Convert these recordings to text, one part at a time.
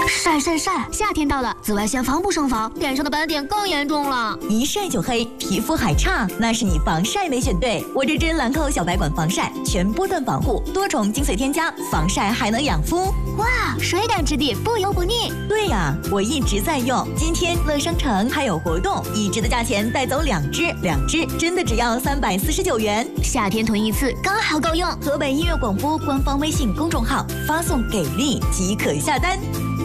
晒，夏天到了，紫外线防不胜防，脸上的斑点更严重了。 一晒就黑，皮肤还差，那是你防晒没选对。我这支兰蔻小白管防晒，全波段防护，多重精髓添加，防晒还能养肤。 哇，水感质地，不油不腻。 对呀，我一直在用。今天乐商城还有活动，一支的价钱带走2支，2支真的只要349元。 夏天囤一次刚好够用。 河北音乐广播官方微信公众号发送给力即可下单。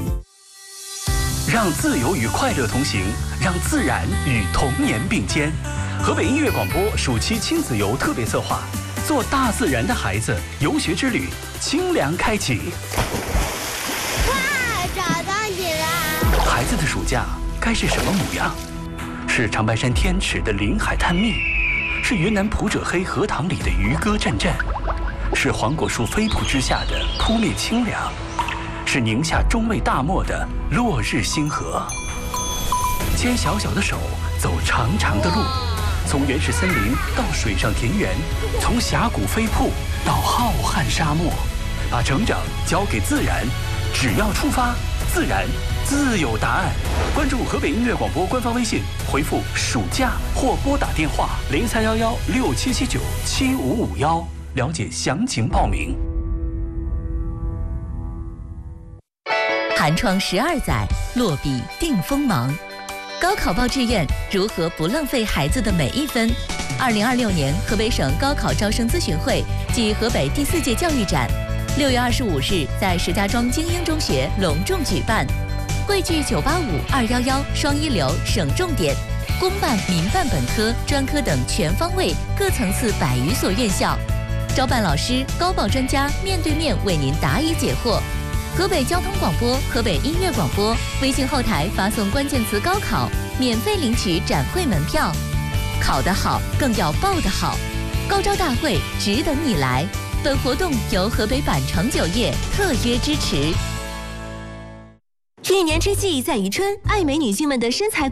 让自由与快乐同行，让自然与童年并肩。河北音乐广播暑期亲子游特别策划，做大自然的孩子游学之旅，清凉开启。 哇，找到你了！ 孩子的暑假该是什么模样？是长白山天池的临海探秘，是云南普者黑荷塘里的渔歌阵阵，是黄果树飞瀑之下的扑面清凉，是宁夏中卫大漠的落日星河。牵小小的手，走长长的路，从原始森林到水上田园，从峡谷飞瀑到浩瀚沙漠，把成长交给自然，只要出发，自然自有答案。关注河北音乐广播官方微信，回复暑假或拨打电话031167797551了解详情报名。 寒窗12载，落笔定锋芒。高考报志愿，如何不浪费孩子的每一分？2026年河北省高考招生咨询会暨河北第4届教育展，6月25日在石家庄精英中学隆重举办，汇聚985、211双一流省重点、公办、民办本科、专科等全方位各层次100余所院校，招办老师、高报专家面对面为您答疑解惑。河北交通广播、河北音乐广播微信后台发送关键词高考，免费领取展会门票。考得好更要报得好，高招大会值得你来。本活动由河北百城酒业特约支持。 一年之计在于春，爱美女性们的身材